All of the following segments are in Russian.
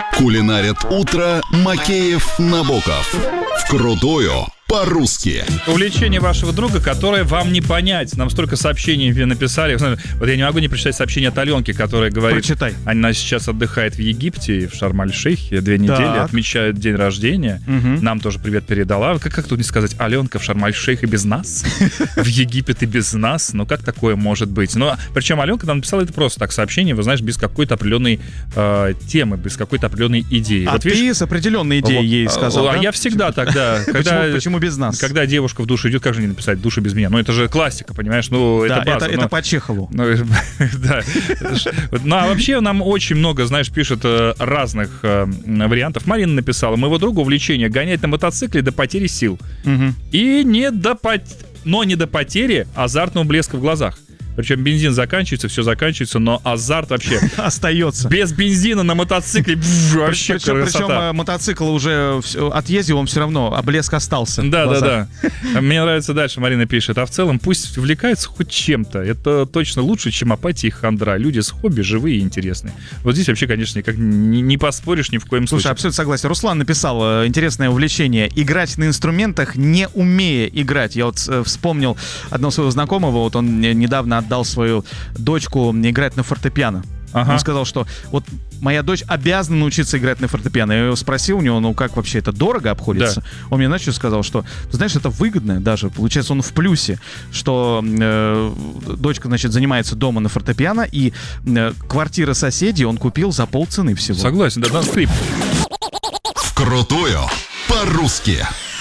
Кулинарят утро Макеев, Набоков. Вкрутую по-русски. Увлечение вашего друга, которое вам не понять. Нам столько сообщений написали. Вот я не могу не прочитать сообщение от Аленки, которая говорит... Прочитай. Она сейчас отдыхает в Египте, в Шарм-аль-Шейхе. 2 недели, Так. отмечают день рождения. Нам тоже привет передала. Как тут не сказать, Аленка в Шарм-аль-Шейхе без нас? В Египет и без нас? Ну как такое может быть? Но причем Аленка нам написала это просто так сообщение, вы знаешь, без какой-то определенной темы, без какой-то определенной идеи. А Вот ты видишь, с определенной идеей ей сказал, а да? я всегда тогда... Почему без нас? Когда девушка в душ идет, как же не написать «душа без меня»? Ну, это же классика, понимаешь? Ну, Да, это база. это по Чехову. Да. Ну, а вообще нам очень много, знаешь, пишут разных вариантов. Марина написала: моего друга увлечение гонять на мотоцикле до потери сил. И не до потери азартного блеска в глазах. Причем бензин заканчивается, все заканчивается, но азарт вообще... Остается. Без бензина на мотоцикле вообще красота. Причем мотоцикл уже отъездил, он все равно, а блеск остался. Да. Мне нравится дальше, Марина пишет. А в целом пусть увлекается хоть чем-то. Это точно лучше, чем апатия и хандра. Люди с хобби живые и интересные. Вот здесь вообще, конечно, никак не поспоришь ни в коем случае. Слушай, абсолютно согласен. Руслан написал интересное увлечение: играть на инструментах, не умея играть. Я вот вспомнил одного своего знакомого, вот он недавно отдал свою дочку играть на фортепиано. Он сказал, что вот моя дочь обязана научиться играть на фортепиано. Я его спросил у него, ну как вообще это дорого обходится? Да. Он мне начал сказал, что, ты знаешь, это выгодно даже. Получается, он в плюсе, что дочка, значит, занимается дома на фортепиано, и квартира соседей он купил за полцены всего. Согласен, да, на скрип. Вкрутую по-русски.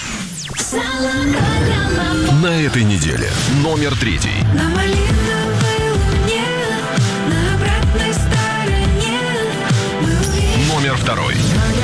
На этой неделе номер 3. На малиновой луне, на обратной стороне мы увидим. Номер 2. Моя